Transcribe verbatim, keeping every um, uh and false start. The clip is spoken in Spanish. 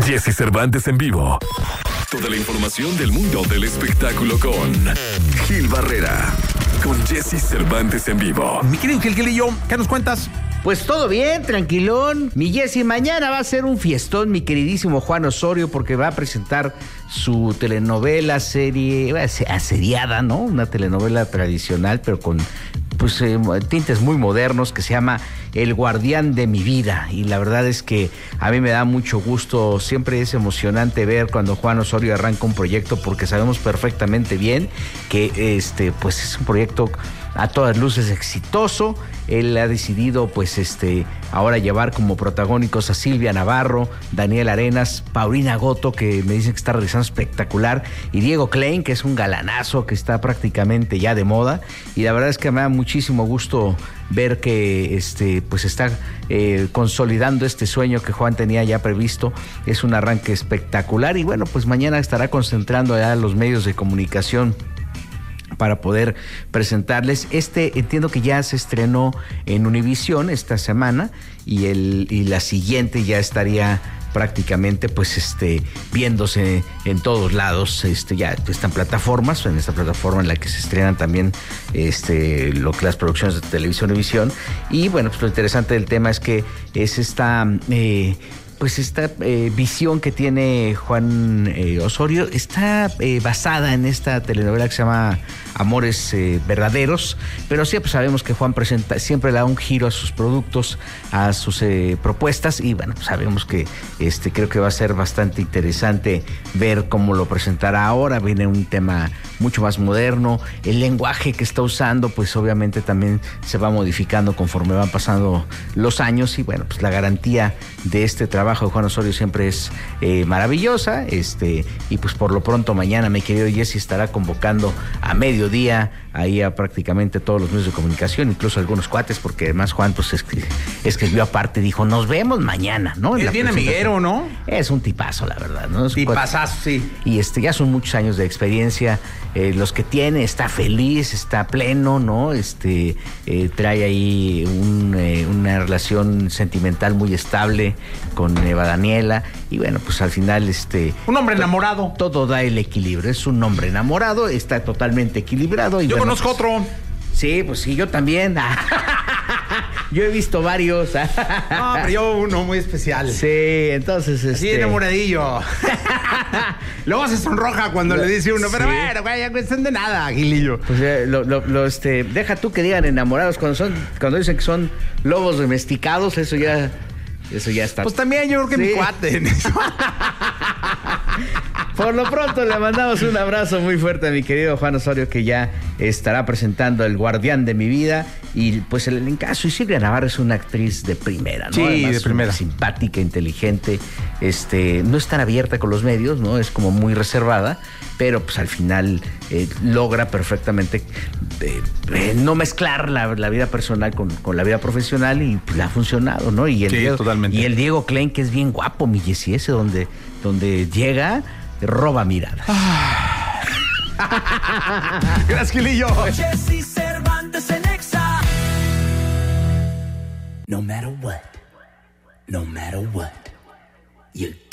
Jesse Cervantes en vivo. Toda la información del mundo del espectáculo con Gil Barrera. Con Jesse Cervantes en vivo. Mi querido Gil Gilillo, ¿qué nos cuentas? Pues todo bien, tranquilón. Mi Jessy, mañana va a ser un fiestón, mi queridísimo Juan Osorio, porque va a presentar su telenovela, serie, aseriada, ¿no? Una telenovela tradicional, pero con pues eh, tintes muy modernos, que se llama El Guardián de mi Vida. Y la verdad es que a mí me da mucho gusto, siempre es emocionante ver cuando Juan Osorio arranca un proyecto, porque sabemos perfectamente bien que este pues es un proyecto a todas luces exitoso. Él ha decidido pues este ahora llevar como protagónicos a Silvia Navarro, Daniel Arenas, Paulina Goto, que me dicen que está realizando espectacular, y Diego Klein, que es un galanazo que está prácticamente ya de moda. Y la verdad es que me da muchísimo gusto ver que este pues está eh, consolidando este sueño que Juan tenía ya previsto. Es un arranque espectacular y bueno, pues mañana estará concentrando ya los medios de comunicación para poder presentarles. Este entiendo que ya se estrenó en Univisión esta semana y el y la siguiente ya estaría prácticamente pues este viéndose en todos lados. Este ya están plataformas, en esta plataforma en la que se estrenan también este lo que las producciones de televisión Univisión. Y bueno, pues lo interesante del tema es que es esta eh, pues esta eh, visión que tiene Juan eh, Osorio está eh, basada en esta telenovela que se llama Amores eh, Verdaderos, pero sí, pues sabemos que Juan presenta, siempre le da un giro a sus productos, a sus eh, propuestas, y bueno, pues sabemos que este creo que va a ser bastante interesante ver cómo lo presentará ahora. Viene un tema mucho más moderno, el lenguaje que está usando pues obviamente también se va modificando conforme van pasando los años, y bueno, pues la garantía de este trabajo de Juan Osorio siempre es eh, maravillosa, este y pues por lo pronto mañana mi querido Jesse estará convocando a mediodía ahí a prácticamente todos los medios de comunicación, incluso algunos cuates, porque además Juan pues escri- escribió aparte, dijo nos vemos mañana, ¿no? Es bien amiguero, ¿no? Es un tipazo, la verdad, ¿no? Es Tipazazo, sí. Y este ya son muchos años de experiencia, eh, los que tiene, está feliz, está pleno, ¿no? Este eh, trae ahí un, eh, una relación sentimental muy estable con Eva Daniela, y bueno, pues al final este un hombre enamorado. Todo da el equilibrio, es un hombre enamorado, está totalmente equilibrado. Y yo bueno, conozco pues, otro. Sí, pues sí, yo también. Yo he visto varios. No, pero yo uno muy especial. Sí, entonces este... Sí, enamoradillo. Luego se sonroja cuando lo, le dice uno, pero sí. Bueno, güey, ya cuestión de nada, Gilillo. Pues eh, lo, lo, lo, este, deja tú que digan enamorados cuando son, cuando dicen que son lobos domesticados, eso ya, eso ya está. Pues también yo creo que sí. Mi cuate. Por lo pronto le mandamos un abrazo muy fuerte a mi querido Juan Osorio, que ya estará presentando El Guardián de mi Vida. Y pues el encaso, y Silvia Navarro es una actriz de primera, ¿no? Sí, además, de primera. Simpática, inteligente, este, no es tan abierta con los medios, ¿no? Es como muy reservada, pero pues al final eh, logra perfectamente eh, eh, no mezclar la, la vida personal con, con la vida profesional, y pues le ha funcionado, ¿no? Y el sí, Diego, totalmente. Y el Diego Klein, que es bien guapo, mi Jessy, ese donde, donde llega, roba miradas. Gracias, Gilillo. Jesse Cervantes en Exa. No matter what, no matter what, you